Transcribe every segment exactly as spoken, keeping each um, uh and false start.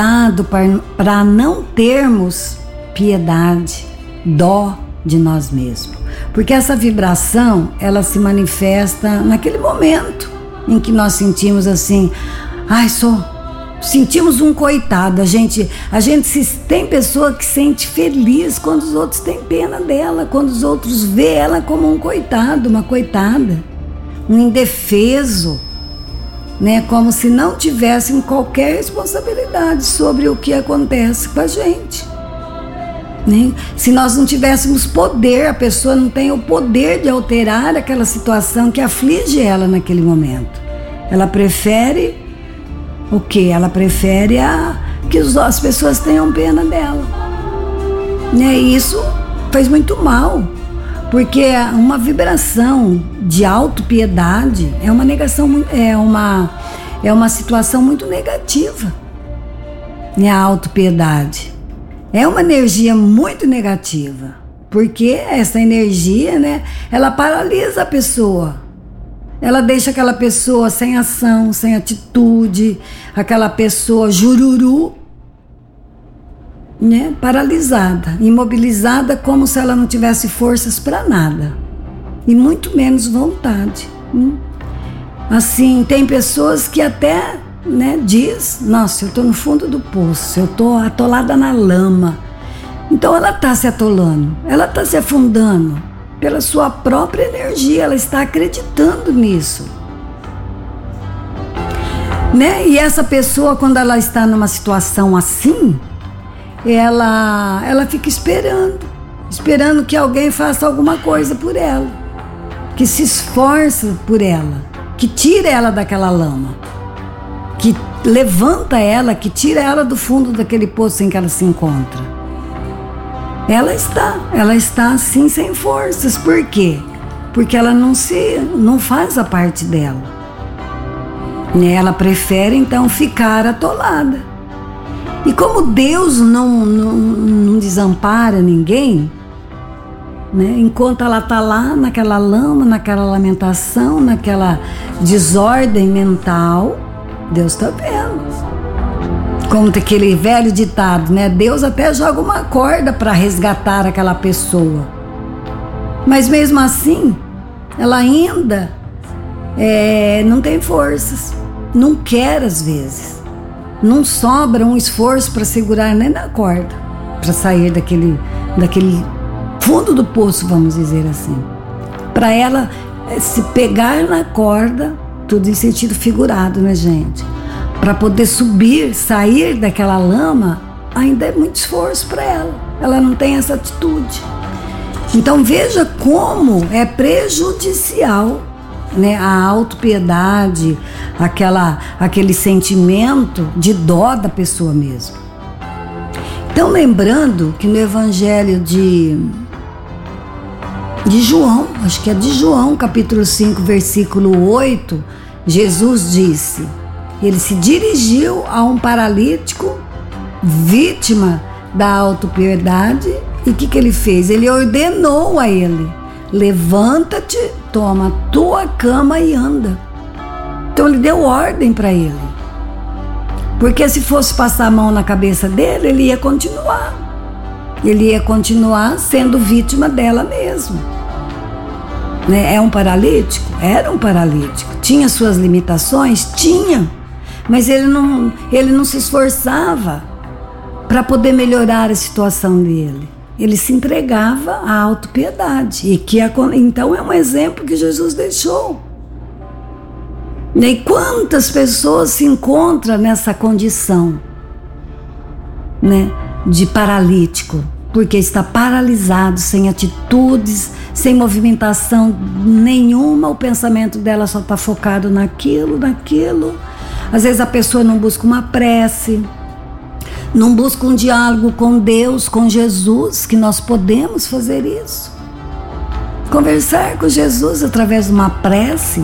para não termos piedade, dó de nós mesmos. Porque essa vibração, ela se manifesta naquele momento em que nós sentimos assim, ai, sou, sentimos um coitado. A gente, a gente se, tem pessoa que sente feliz quando os outros têm pena dela, quando os outros vê ela como um coitado, uma coitada, um indefeso, né? Como se não tivessem qualquer responsabilidade sobre o que acontece com a gente. Né? Se nós não tivéssemos poder, a pessoa não tem o poder de alterar aquela situação que aflige ela naquele momento. Ela prefere o quê? Ela prefere a, que as pessoas tenham pena dela. Né? E isso faz muito mal, porque uma vibração de autopiedade é uma negação, é uma, é uma situação muito negativa. Né? A autopiedade é uma energia muito negativa, porque essa energia, né, ela paralisa a pessoa. Ela deixa aquela pessoa sem ação, sem atitude, aquela pessoa jururu, né, paralisada, imobilizada, como se ela não tivesse forças para nada, e muito menos vontade. Hum? Assim, tem pessoas que até, né, diz, nossa, eu estou no fundo do poço, eu estou atolada na lama. Então ela está se atolando, ela está se afundando pela sua própria energia, ela está acreditando nisso. Né? E essa pessoa, quando ela está numa situação assim, ela, ela fica esperando, esperando que alguém faça alguma coisa por ela, que se esforce por ela, que tire ela daquela lama, que levanta ela, que tira ela do fundo daquele poço em que ela se encontra. Ela está, ela está assim sem forças. Por quê? Porque ela não se, não faz a parte dela. Né? Ela prefere então ficar atolada. E como Deus não, não, não desampara ninguém, né? Enquanto ela está lá naquela lama, naquela lamentação, naquela desordem mental, Deus está vendo. Como aquele velho ditado, né? Deus até joga uma corda para resgatar aquela pessoa. Mas mesmo assim, ela ainda é, não tem forças. Não quer às vezes. Não sobra um esforço para segurar nem na corda, para sair daquele, daquele fundo do poço, vamos dizer assim. Para ela se pegar na corda, tudo em sentido figurado, né, gente? Para poder subir, sair daquela lama, ainda é muito esforço para ela. Ela não tem essa atitude. Então veja como é prejudicial, né, a autopiedade, aquela, aquele sentimento de dó da pessoa mesmo. Então lembrando que no Evangelho de, de João, acho que é de João, capítulo cinco, versículo oito, Jesus disse... Ele se dirigiu a um paralítico, vítima da autopiedade, e o que, que ele fez? Ele ordenou a ele, levanta-te, toma tua cama e anda. Então ele deu ordem para ele, porque se fosse passar a mão na cabeça dele, ele ia continuar, ele ia continuar sendo vítima dela mesmo. Né? É um paralítico? Era um paralítico. Tinha suas limitações? Tinha. Mas ele não, ele não se esforçava para poder melhorar a situação dele. Ele se entregava à autopiedade. E que então é um exemplo que Jesus deixou. E quantas pessoas se encontram nessa condição, né, de paralítico? Porque está paralisado, sem atitudes, sem movimentação nenhuma. O pensamento dela só está focado naquilo, naquilo. Às vezes a pessoa não busca uma prece, não busca um diálogo com Deus, com Jesus, que nós podemos fazer isso. Conversar com Jesus através de uma prece.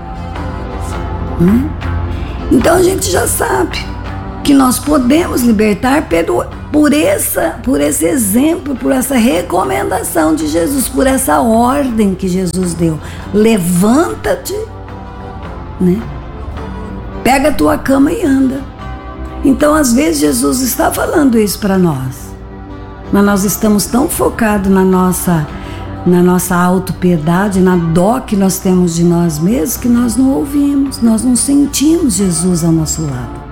Hum? Então a gente já sabe que nós podemos libertar pelo, por, essa, por esse exemplo, por essa recomendação de Jesus, por essa ordem que Jesus deu. Levanta-te, né? Pega a tua cama e anda. Então, às vezes, Jesus está falando isso para nós, mas nós estamos tão focados na nossa, na nossa autopiedade, na dó que nós temos de nós mesmos, que nós não ouvimos, nós não sentimos Jesus ao nosso lado.